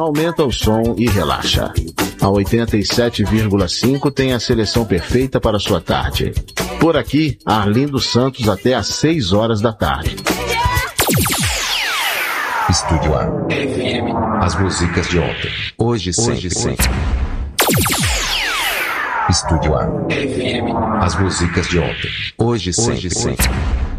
aumenta o som e relaxa. A 87,5 tem a seleção perfeita para sua tarde. Por aqui, Arlindo Santos até às 6 horas da tarde. Estúdio A FM. As músicas de ontem, hoje sempre. Estúdio A FM. As músicas de ontem, hoje sempre.